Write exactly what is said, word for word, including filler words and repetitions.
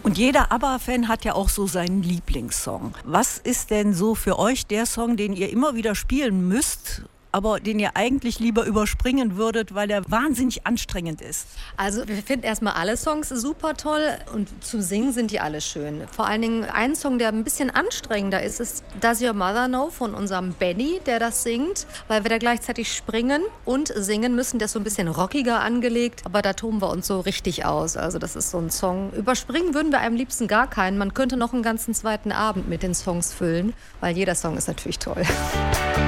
Und jeder ABBA-Fan hat ja auch so seinen Lieblingssong. Was ist denn so für euch der Song, den ihr immer wieder spielen müsst, aber den ihr eigentlich lieber überspringen würdet, weil der wahnsinnig anstrengend ist? Also wir finden erstmal alle Songs super toll und zum Singen sind die alle schön. Vor allen Dingen ein Song, der ein bisschen anstrengender ist, ist Does Your Mother Know von unserem Benny, der das singt, weil wir da gleichzeitig springen und singen müssen. Der ist so ein bisschen rockiger angelegt, aber da toben wir uns so richtig aus. Also das ist so ein Song. Überspringen würden wir am liebsten gar keinen. Man könnte noch einen ganzen zweiten Abend mit den Songs füllen, weil jeder Song ist natürlich toll.